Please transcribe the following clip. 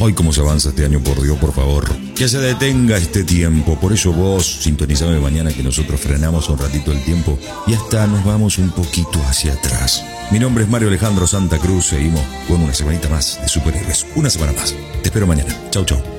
Hoy cómo se avanza este año, por Dios, por favor. Que se detenga este tiempo. Por eso vos sintonizame mañana, que nosotros frenamos un ratito el tiempo y hasta nos vamos un poquito hacia atrás. Mi nombre es Mario Alejandro Santa Cruz. Seguimos con una semanita más de superhéroes. Una semana más. Te espero mañana. Chau, chau.